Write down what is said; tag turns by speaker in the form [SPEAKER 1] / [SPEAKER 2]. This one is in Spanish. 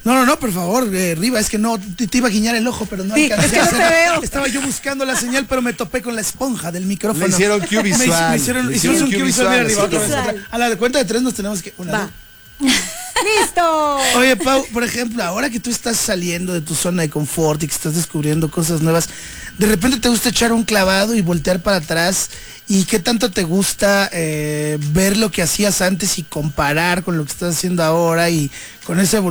[SPEAKER 1] No, por favor, Riva, es que no, te iba a guiñar el ojo, pero no
[SPEAKER 2] Sí,
[SPEAKER 1] alcancé
[SPEAKER 2] es que
[SPEAKER 1] a
[SPEAKER 2] no te
[SPEAKER 1] hacerlo.
[SPEAKER 2] veo.
[SPEAKER 1] Estaba yo buscando la señal, pero me topé con la esponja del micrófono.
[SPEAKER 3] Le hicieron cue visual.
[SPEAKER 1] Me hicieron
[SPEAKER 3] Le
[SPEAKER 1] un
[SPEAKER 3] hicieron
[SPEAKER 1] cue
[SPEAKER 3] cue
[SPEAKER 1] visual. Mira,
[SPEAKER 3] visual,
[SPEAKER 1] Riva, otra vez,
[SPEAKER 2] visual.
[SPEAKER 1] otra. A la cuenta de 3 nos tenemos que... Una,
[SPEAKER 2] Va.
[SPEAKER 1] dos.
[SPEAKER 2] ¡Listo!
[SPEAKER 1] Oye, Pau, por ejemplo, ahora que tú estás saliendo de tu zona de confort y que estás descubriendo cosas nuevas, de repente te gusta echar un clavado y voltear para atrás. ¿Y qué tanto te gusta ver lo que hacías antes y comparar con lo que estás haciendo ahora y con esa evolución